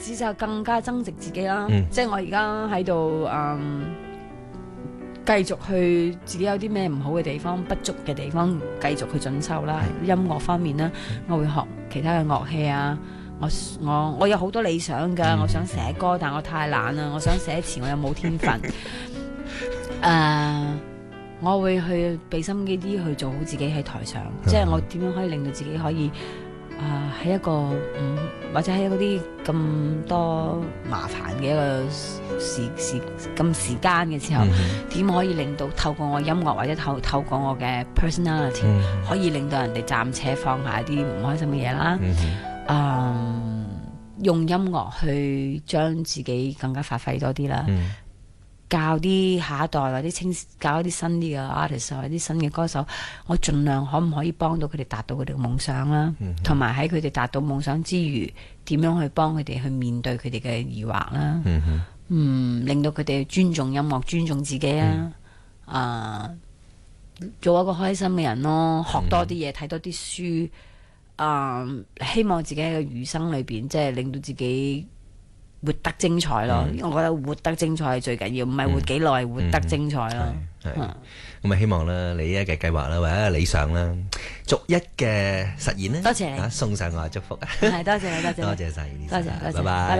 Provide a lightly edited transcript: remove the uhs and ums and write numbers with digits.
只就更加增值自己啦。 嗯即係我而家喺度繼續去自己有啲咩唔好嘅地方、不足嘅地方，繼續去進修啦。音樂方面啦，我會學其他嘅樂器啊。我有好多理想㗎，我想寫歌，但我太懶啦。我想寫詞，我又冇天分。我會去俾心機啲去做好自己喺台上，即係我點樣可以令到自己可以喺一個或者喺嗰啲咁多麻煩嘅一個時間嘅時候，點可以令到透過我音樂或者透過我嘅 personality，可以令到人哋暫且放下一啲唔開心嘅嘢啦。用音樂去將自己更加發揮多啲啦。教啲下一代或者教一啲新啲嘅 artist 或者啲新嘅歌手，我盡量可唔可以幫到佢哋達到佢哋嘅夢想啦，同埋喺佢哋達到夢想之餘，點樣去幫佢哋去面對佢哋嘅疑惑啦，令到佢哋尊重音樂、尊重自己啊，做一個開心嘅人咯，學多啲嘢，睇多啲書，希望自己喺個餘生裏邊，即係令到自己活得精彩咯，我覺得活得精彩係最緊要，唔係活幾耐，活得精彩咯。 咁啊，希望啦，你嘅計劃啦，或者理想啦，逐一嘅實現啦。 多謝你， 送上我嘅祝福。 係多謝你，多謝你， 多謝晒， 多謝， 拜拜。